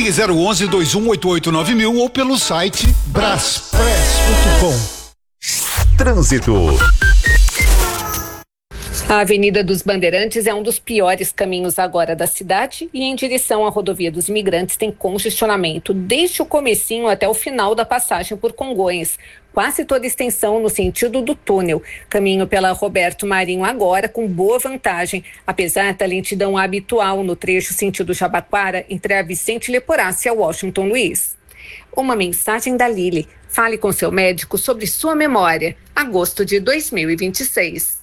Ligue 011-2188-9000 ou pelo site braspress.com. Trânsito. A Avenida dos Bandeirantes é um dos piores caminhos agora da cidade e em direção à Rodovia dos Imigrantes tem congestionamento desde o comecinho até o final da passagem por Congonhas. Quase toda extensão no sentido do túnel. Caminho pela Roberto Marinho agora com boa vantagem, apesar da lentidão habitual no trecho sentido Jabaquara entre a Vicente Leporace e a Washington Luiz. Uma mensagem da Lili. Fale com seu médico sobre sua memória. Agosto de 2026.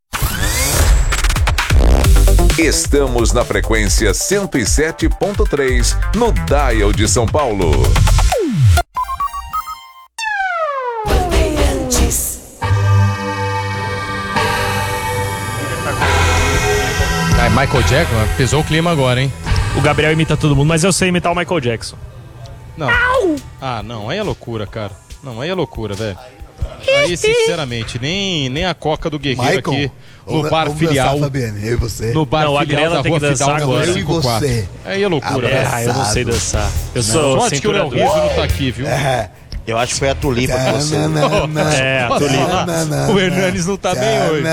Estamos na frequência 107.3 no Dial de São Paulo. Michael Jackson, pesou o clima agora, hein? O Gabriel imita todo mundo, mas eu sei imitar o Michael Jackson. Não. Ah, não, aí é loucura, cara. Não, aí é loucura, velho. Aí, sinceramente, nem a Coca do Guerreiro aqui no bar filial. Eu e você. No bar filial da Rua Fidal agora. Eu e você. Aí é loucura, velho. Eu não sei dançar. Eu sou sorte que o Léo Rizzo não tá aqui, viu? Eu acho que foi a Tulipa que você... a Tulipa. O Hernanes não tá bem hoje.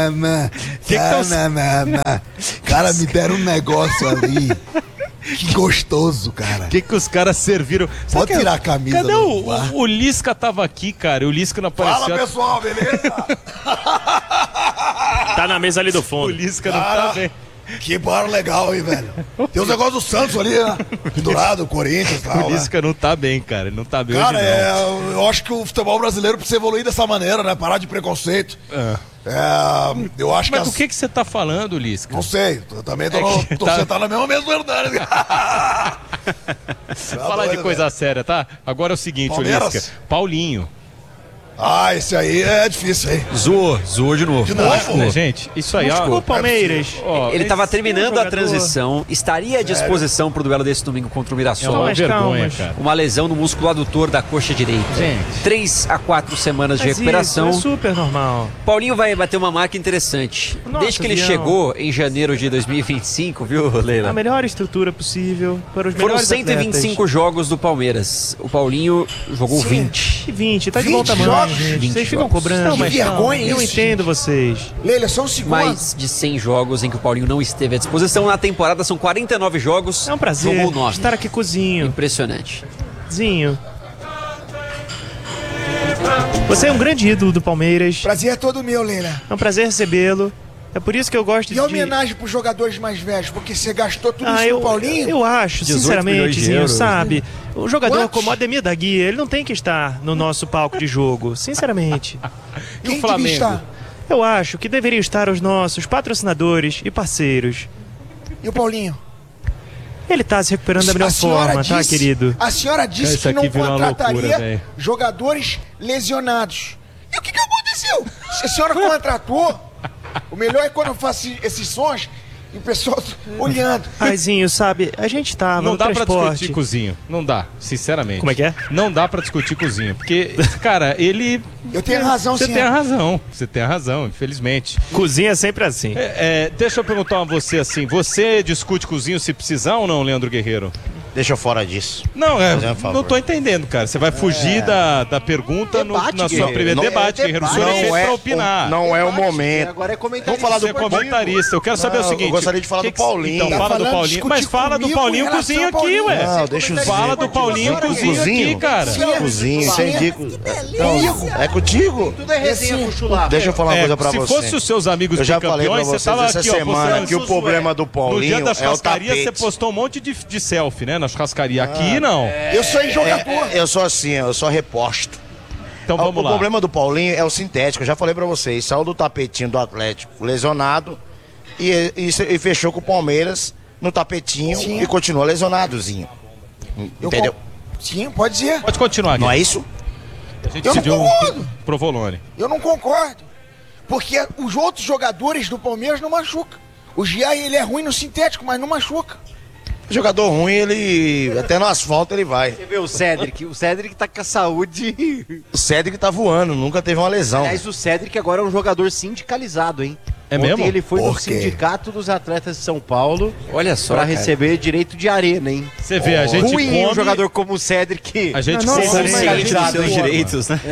Cara, me deram um negócio ali. Que gostoso, cara. O que os caras serviram? Pode tirar a camisa. Cadê o Lisca tava aqui, cara? O Lisca não apareceu. Fala, pessoal, beleza? Tá na mesa ali do fundo. O Lisca não tá bem. Que bar legal, hein, velho? Tem os negócios do Santos ali, né? Pendurado, Corinthians e tal. O Lisca não tá bem, cara. Ele não tá bem cara, hoje, não. Eu acho que o futebol brasileiro precisa evoluir dessa maneira, né? Parar de preconceito. Eu acho Mas do que você tá falando, Lisca? Não sei. Eu também tô sentado na mesma mesa do Hernandes. Falar de coisa séria, tá? Agora é o seguinte, Palmeiras. Lisca. Paulinho. Esse aí é difícil, hein? Zoou de novo. De novo? Né, gente? Isso aí, ó. O Palmeiras. Ele estava terminando a transição, estaria à disposição pro duelo desse domingo contra o Mirassol. É uma vergonha, cara. Uma lesão no músculo adutor da coxa direita. Gente. 3 a 4 semanas de recuperação. Isso é super normal. Paulinho vai bater uma marca interessante. Nossa, desde que ele chegou em janeiro de 2025, viu, Leila? A melhor estrutura possível para os Foram melhores 125 atletas. jogos do Palmeiras. O Paulinho jogou 20. 20, tá de 20 bom tamanho, jogos? gente. 20 Vocês ficam jogos. cobrando. Não, mas vergonha eu isso, entendo vocês. Leila, só um segundo. Mais de 100 jogos em que o Paulinho não esteve à disposição. Na temporada são 49 jogos. É um prazer Jogou 9. estar aqui cozinho. Impressionante. Zinho. Você é um grande ídolo do Palmeiras. Prazer é todo meu, Leila. É um prazer recebê-lo. É por isso que eu gosto E a homenagem pros jogadores mais velhos, porque você gastou tudo isso no Paulinho? Eu acho, 18 sinceramente, milhões de Zinho, euros, sabe? O jogador Quantos? como Ademir da Guia, ele não tem que estar no nosso palco de jogo, sinceramente. Quem o Flamengo? devia estar? Eu acho que deveriam estar os nossos patrocinadores e parceiros. E o Paulinho? Ele tá se recuperando da melhor forma, tá, querido? A senhora disse Isso que não aqui virou uma contrataria loucura, velho. jogadores lesionados. E o que aconteceu? Se a senhora contratou, o melhor é quando eu faço esses sons e o pessoal olhando. Aizinho, sabe, a gente tava Não no dá pra transporte. discutir cozinho. Não dá, sinceramente. Como é que é? Não dá pra discutir cozinho. Porque, cara, ele... Eu tenho razão, Você sim. tem a razão. Você tem a razão, infelizmente. Cozinha é sempre assim. Deixa eu perguntar a você assim. Você discute cozinho se precisar ou não, Leandro Guerreiro? Deixa eu fora disso. Não, Fazendo um favor. não tô entendendo, cara. Você vai fugir da pergunta Debate, na sua Guerreiro. primeira Não, debate, Guerreiro. O senhor é feito pra opinar. Não é o momento. Agora é comentarista. Vamos falar Você é comentarista. Eu quero saber o seguinte. Eu gostaria de falar do Paulinho. Então, Tá fala do falando, Paulinho. Mas discutir fala do comigo Paulinho em relação cozinho ao aqui, Paulinho. ué. Não, deixa os Fala do Paulinho cozinho aqui, cara. Cozinho, entendi. Então, é contigo? Tudo é resenha com chulapa. Deixa eu falar uma coisa pra se você. fosse os seus amigos Eu já falei pra campeões, você vocês tava essa aqui, ó, semana postando que o problema do no Paulinho dia da é o churrascaria, você tapete. postou um monte de selfie, né? Na churrascaria. Aqui, não. Eu sou jogador. Eu sou assim, eu sou reposto. Então vamos O lá. problema do Paulinho é o sintético, eu já falei pra vocês. Saiu do tapetinho do Atlético lesionado e fechou com o Palmeiras no tapetinho Sim. e continua lesionadozinho. Entendeu? Sim, pode dizer. Pode continuar, Não Guilherme. é isso? A gente Eu não decidiu concordo. Provolone. Eu não concordo. Porque os outros jogadores do Palmeiras não machucam. O Gia, ele é ruim no sintético, mas não machuca. Jogador ruim, ele até no asfalto ele vai. Você vê o Cedric tá com a saúde. O Cedric tá voando, nunca teve uma lesão. Aliás, o Cedric agora é um jogador sindicalizado, hein? É Ontem mesmo? ele foi no Por quê? Sindicato dos Atletas de São Paulo Olha só, pra cara. receber direito de arena, hein? Você vê, a gente Ruim come... um jogador como o Cedric. A gente Nossa, come, mas mas a gente Ciente dos seus informa. direitos, né?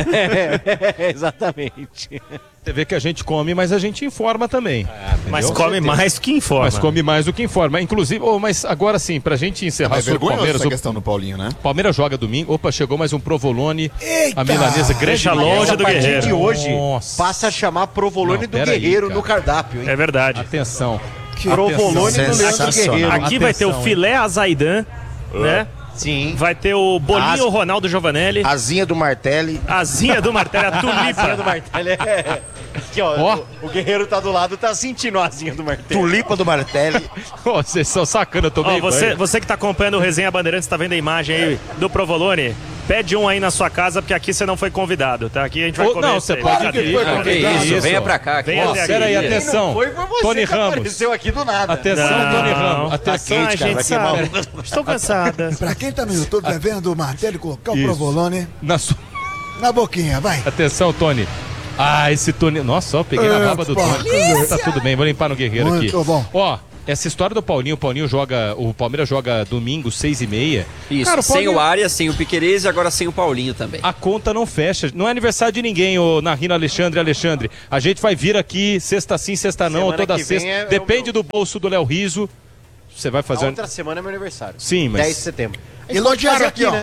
Exatamente. Você vê que a gente come, mas a gente informa também. Mas Entendeu? come mais do que informa. Mas come mais do que informa. Inclusive, mas agora sim, pra gente encerrar É sobre o vergonhoso Palmeiras. essa O questão do Paulinho, né? Palmeiras joga domingo. Opa, chegou mais um provolone. Eita! A milanesa grande. Deixa longe A do partir Guerreiro. de hoje, Nossa. passa a chamar Provolone Não, do pera aí, Guerreiro cara. no cardápio, hein? É verdade. Atenção. Provolone do Leandro Sensacional. Guerreiro. Aqui vai ter o Atenção, filé azaidan, né? Sim. Vai ter o bolinho Ronaldo Giovanelli, Asinha do Martelli. asinha do martelo, a Asinha tulipa. do Martelli é... Aqui, ó, Ó. o Guerreiro tá do lado, tá sentindo a asinha do Martelli. Tulipa do Martelli. Ó, vocês são sacana, eu tô Ó, bem você que tá acompanhando o Resenha Bandeirantes, tá vendo a imagem aí do Provolone? Pede um aí na sua casa, porque aqui você não foi convidado, tá? Aqui a gente vai comer. Não, isso você aí. pode Fica vir. aqui. Que isso, venha pra cá. Vem Ó, até aqui. peraí, atenção. Foi por você Tony que Ramos. apareceu aqui do nada. Atenção, Não. Tony Ramos. Atenção, Ai, cara, gente vai queimar sabe. Estou cansada. Pra quem tá no YouTube, tá vendo o Martelli colocar o Isso. provolone na sua... na boquinha, vai. Atenção, Tony. Ah, esse Tony... Nossa, ó, peguei na baba do Tony. Tá tudo bem, vou limpar no Guerreiro aqui. Muito bom. Ó, essa história do Paulinho, o Palmeiras joga domingo, 6h30. Isso, Cara, sem Paulinho- o Arias, sem o Piquerez e agora sem o Paulinho também. A conta não fecha. Não é aniversário de ninguém, ô Narino Alexandre. A gente vai vir aqui sexta sim, sexta não, Semana toda que vem sexta. é o Depende meu. do bolso do Léo Riso. Você vai A fazer... outra semana é meu aniversário. Sim, mas... 10 de setembro. Elogiaram aqui, ó. né?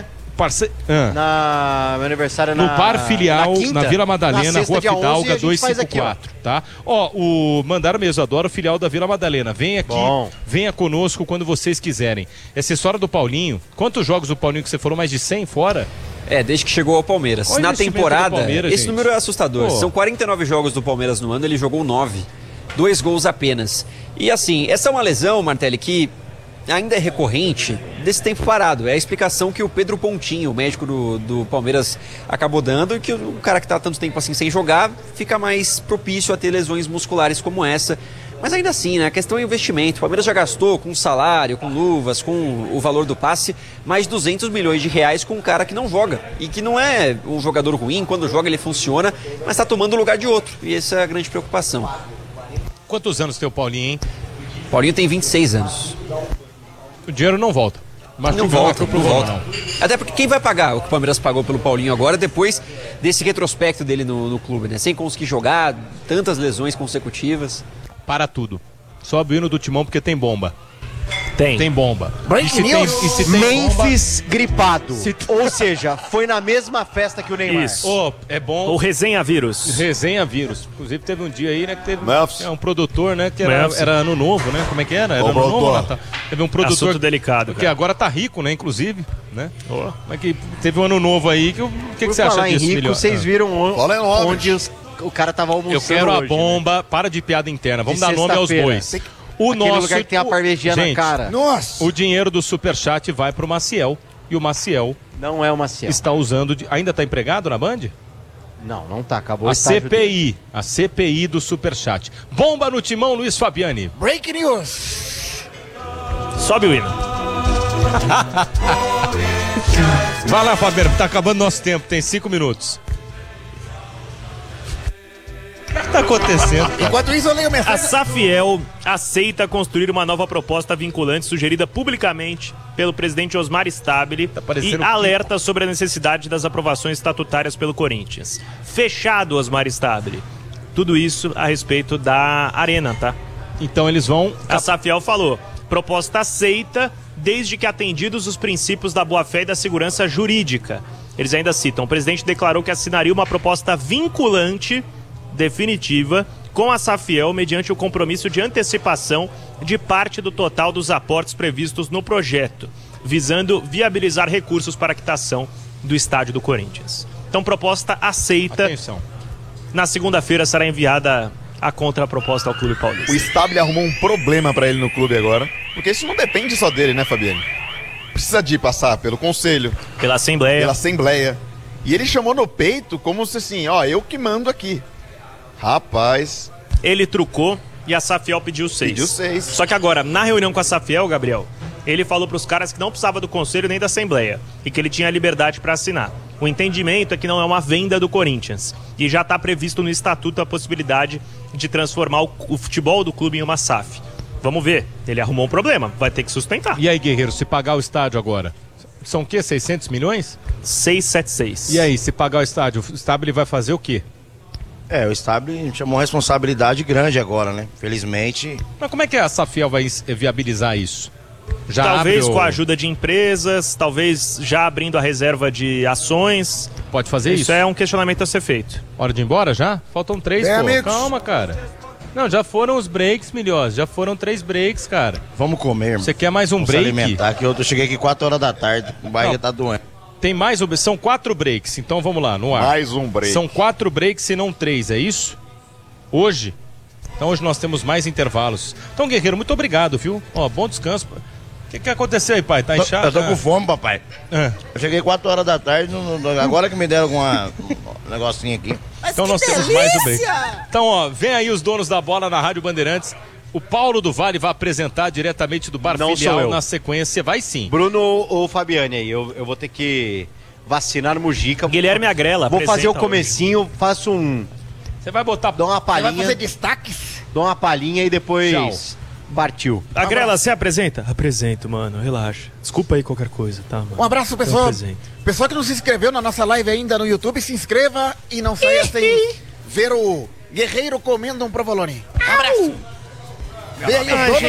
Ah. Meu aniversário é No Par Filial, quinta. na Vila Madalena, Na sexta, Rua dia 11, Fidalga, a gente faz aqui, ó. 254, tá? Ó, mandaram mesmo, adoro o filial da Vila Madalena. Vem aqui, Bom. venha conosco quando vocês quiserem. Essa história do Paulinho, quantos jogos do Paulinho que você foram? Mais de 100 fora? Desde que chegou ao Palmeiras. Olha o Na investimento temporada, do Palmeiras, esse gente. número é assustador. Pô. São 49 jogos do Palmeiras no ano, ele jogou 9. 2 gols apenas. E assim, essa é uma lesão, Martelli, que ainda é recorrente desse tempo parado. É a explicação que o Pedro Pontinho, o médico do Palmeiras, acabou dando, e que o cara que está tanto tempo assim sem jogar fica mais propício a ter lesões musculares como essa. Mas ainda assim, né, a questão é investimento. O Palmeiras já gastou com salário, com luvas, com o valor do passe, mais 200 milhões de reais com um cara que não joga. E que não é um jogador ruim, quando joga ele funciona, mas está tomando o lugar de outro. E essa é a grande preocupação. Quantos anos tem o Paulinho, hein? Paulinho tem 26 anos. O dinheiro não volta. Mas Não volta, não volta. Até porque quem vai pagar o que o Palmeiras pagou pelo Paulinho agora, depois desse retrospecto dele no clube, né? Sem conseguir jogar, tantas lesões consecutivas. Para tudo. Sobe o hino do Timão porque tem bomba. Tem. Tem bomba. Breaking news. E se tem Memphis gripado. Se- Ou seja, foi na mesma festa que o Neymar. Isso. bomba... é bom... O Resenha Vírus. Resenha vírus. Inclusive teve um dia aí, né, que teve Memphis. um produtor, né, que era ano novo, né? Como é que era? Era Ô, ano novo, produtor. Natal. Teve um produtor Assunto delicado, que cara. agora tá rico, né, inclusive, né? Ó. Mas que teve um ano novo aí, que o que Por você acha falar em disso, rico, filho? vocês viram Fala em nome. onde o cara tava almoçando Eu quero a hoje, bomba, para de piada interna. Vamos De dar nome aos sexta-feira. bois. Tem O Aquele nosso lugar que tem a parmegiana na Gente, cara. Nossa. O dinheiro do Superchat vai pro Maciel. E o Maciel Não é o Maciel. está usando... Ainda tá empregado na Band? Não tá. Acabou o A estágio dele. CPI. A CPI do Superchat. Bomba no timão, Luiz Fabiani. Breaking news. Sobe o hino. Vai lá, Fabiano, tá acabando nosso tempo, tem 5 minutos. O que tá acontecendo? Enquanto isso, eu leio a A mensagem. Safiel aceita construir uma nova proposta vinculante sugerida publicamente pelo presidente Osmar Stabile e parecendo alerta sobre a necessidade das aprovações estatutárias pelo Corinthians. Fechado, Osmar Stabile. Tudo isso a respeito da Arena, tá? Então eles vão... A Safiel falou, proposta aceita desde que atendidos os princípios da boa-fé e da segurança jurídica. Eles ainda citam, o presidente declarou que assinaria uma proposta vinculante definitiva com a Safiel mediante o compromisso de antecipação de parte do total dos aportes previstos no projeto, visando viabilizar recursos para a quitação do estádio do Corinthians. Então, proposta aceita. Atenção. Na segunda-feira será enviada a contraproposta ao Clube Paulista. O Stabile arrumou um problema pra ele no clube agora, porque isso não depende só dele, né, Fabiane? Precisa de passar pelo conselho, Pela Assembleia. pela assembleia. E ele chamou no peito como se assim, ó, eu que mando aqui. Rapaz, Ele trucou e a Safiel pediu 6. Pediu 6. Só que agora, na reunião com a Safiel, Gabriel, ele falou pros caras que não precisava do conselho nem da Assembleia e que ele tinha liberdade para assinar. O entendimento é que não é uma venda do Corinthians e já está previsto no estatuto a possibilidade de transformar o futebol do clube em uma SAF. Vamos ver, ele arrumou um problema, vai ter que sustentar. E aí, Guerreiro, se pagar o estádio agora? São o quê? 600 milhões? 676. E aí, se pagar o estádio, o Stabile ele vai fazer o quê? O Stabile chamou uma responsabilidade grande agora, né? Felizmente. Mas como é que a Safiel vai viabilizar isso? Já talvez abre com a ajuda de empresas, talvez já abrindo a reserva de ações. Pode fazer isso? Isso é um questionamento a ser feito. Hora de ir embora já? Faltam 3, pô. Amigos. Calma, cara. Não, já foram os breaks, Milhós. Já foram 3 breaks, cara. Vamos comer, irmão. Você quer mais um Vamos break? se alimentar, que eu cheguei aqui 4 horas da tarde, o barriga tá doendo. Tem mais, são 4 breaks. Então vamos lá, no ar. Mais um break. São 4 breaks e não 3, é isso? Hoje? Então hoje nós temos mais intervalos. Então, Guerreiro, muito obrigado, viu? Ó, bom descanso. O que aconteceu aí, pai? Tá inchado? Eu tô com fome, papai. Eu cheguei 4 horas da tarde, agora que me deram um negocinho aqui. Então nós temos mais um break. Então, ó, vem aí os donos da bola na Rádio Bandeirantes. O Paulo do Vale vai apresentar diretamente do Bar Filial na sequência. Vai sim. Bruno ou Fabiane aí, eu vou ter que vacinar no Mujica. Guilherme Agrela. Vou fazer o comecinho, faço um... Você vai botar... Dou uma palhinha. Vai fazer destaques? Dou uma palhinha e depois... Tchau. Partiu. Agrela, você apresenta? Apresento, mano, relaxa. Desculpa aí qualquer coisa, tá, mano? Um abraço, pessoal. Pessoal que não se inscreveu na nossa live ainda no YouTube, se inscreva e não saia sem ver o Guerreiro comendo um provolone. Um abraço. Vem aí,